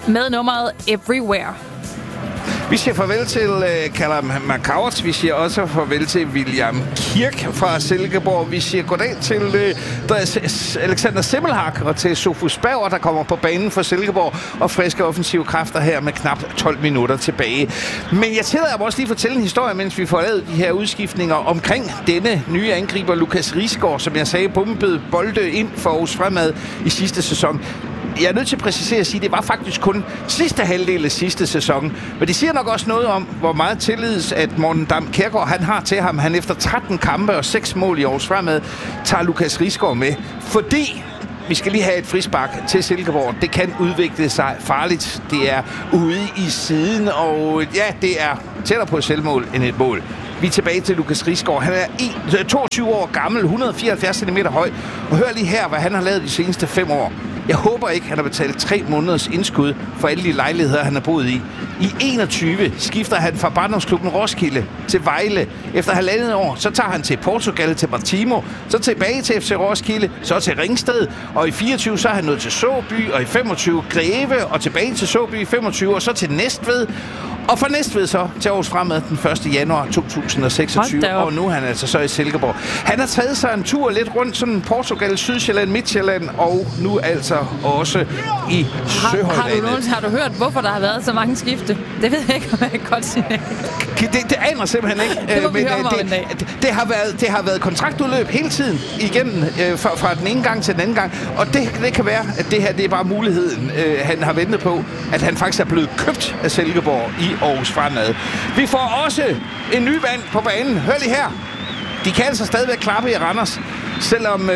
med nummeret Everywhere. Vi siger farvel til Callum McCourt. Vi siger også farvel til William Kirk fra Silkeborg. Vi siger goddag til Alexander Semmelhag og til Sofus Bauer, der kommer på banen for Silkeborg, og friske offensive kræfter her med knap 12 minutter tilbage. Men jeg tillader mig også lige fortælle en historie, mens vi får lavet de her udskiftninger omkring denne nye angriber, Lukas Risgaard, som jeg sagde, bombede bolde ind for Aarhus Fremad i sidste sæson. Jeg er nødt til at præcisere at sige, at det var faktisk kun sidste halvdel af sidste sæson. Men det siger nok også noget om, hvor meget tillids, at Morten Dam Kjærgaard han har til ham. Han efter 13 kampe og 6 mål i Aarhus Fremad tager Lukas Risgaard med. Fordi vi skal lige have et frispark til Silkeborg. Det kan udvikle sig farligt. Det er ude i siden, og ja, det er tættere på et selvmål end et mål. Vi er tilbage til Lukas Risgaard. Han er 22 år gammel, 174 cm høj. Og hør lige her, hvad han har lavet de seneste 5 år. Jeg håber ikke, han har betalt 3 måneders indskud for alle de lejligheder, han har boet i. I 21 skifter han fra barndomsklubben Roskilde til Vejle. Efter 1,5 år, så tager han til Portugal, til Martimo, så tilbage til FC Roskilde, så til Ringsted, og i 24 så er han nået til Såby, og i 25 Greve, og tilbage til Såby i 25, og så til Næstved. Og fra Næstved så til Aarhus Fremad den 1. januar 2026, og nu er han altså så i Silkeborg. Han har taget sig en tur lidt rundt sådan Portugal, Sydsjælland, Midtjylland, og nu altså også i Søhøjlandet. Har du hørt, hvorfor der har været så mange skifte? Det ved jeg ikke, om jeg kan godt sige. Det aner simpelthen ikke. Det må vi høre om en dag. Det har været kontraktudløb hele tiden igennem fra den ene gang til den anden gang. Og det kan være, at det her det er bare muligheden, han har ventet på, at han faktisk er blevet købt af Silkeborg i Aarhus Fremad. Vi får også en ny mand på banen. Hør lige her. De kan altså stadigvæk klappe i Randers, selvom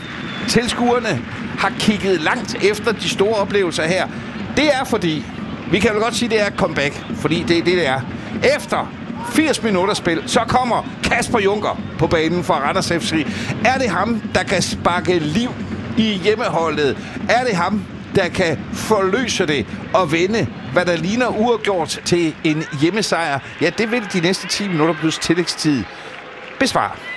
tilskuerne har kigget langt efter de store oplevelser her. Det er fordi, vi kan jo godt sige, det er et comeback, fordi det er det er. Efter 80 minutter spil, så kommer Kasper Junker på banen for Randers FC. Er det ham, der kan sparke liv i hjemmeholdet? Er det ham, der kan forløse det og vende, hvad der ligner uafgjort til en hjemmesejr? Ja, det vil de næste 10 minutter plus tillægstid besvare.